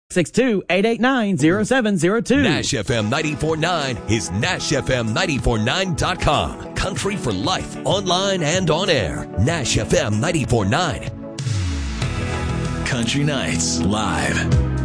62889-0702. Nash FM 94.9 is NashFM949.com. Country for life, online and on air. Nash FM 94.9. Country Nights Live.